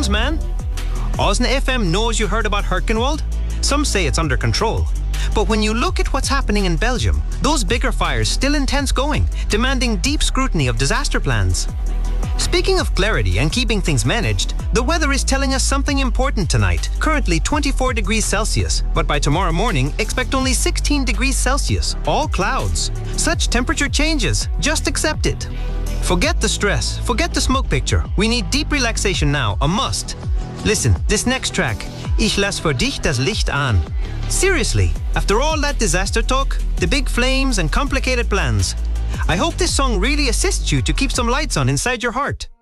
things, man. Osna FM knows you heard about Herkenwald. Some say it's under control. But when you look at what's happening in Belgium, those bigger fires still intense going, demanding deep scrutiny of disaster plans. Speaking of clarity and keeping things managed, the weather is telling us something important tonight. Currently 24 degrees Celsius, but by tomorrow morning, expect only 16 degrees Celsius, all clouds. Such temperature changes, just accept it. Forget the stress, forget the smoke picture. We need deep relaxation now, a must. Listen, this next track, Ich lass für dich das Licht an. Seriously, after all that disaster talk, the big flames and complicated plans, I hope this song really assists you to keep some lights on inside your heart.